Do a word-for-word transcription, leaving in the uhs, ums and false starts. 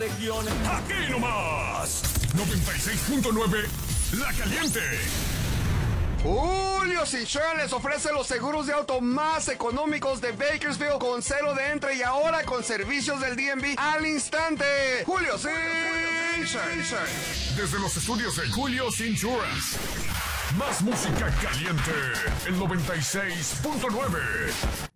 región. Aquí nomás, noventa y seis punto nueve, La Caliente. Julio Insurance les ofrece los seguros de auto más económicos de Bakersfield con cero de entre y ahora con servicios del D M V al instante. Julio Insurance. Desde los estudios de Julio Insurance. Más música caliente, el noventa y seis punto nueve.